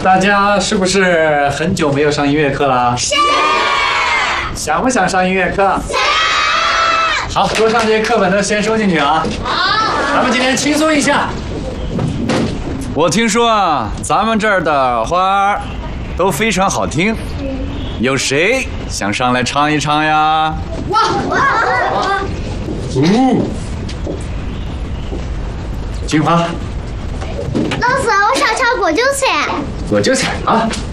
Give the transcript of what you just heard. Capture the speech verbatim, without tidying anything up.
大家是不是很久没有上音乐课了？ 是。 想不想上音乐课？想。好，桌上这些课本都先收进去啊。好。咱们今天轻松一下。我听说啊，咱们这儿的花都非常好听，有谁想上来唱一唱呀？ 我我我。 哦。金花。 老师，我想唱国酒彩。 国酒彩啊！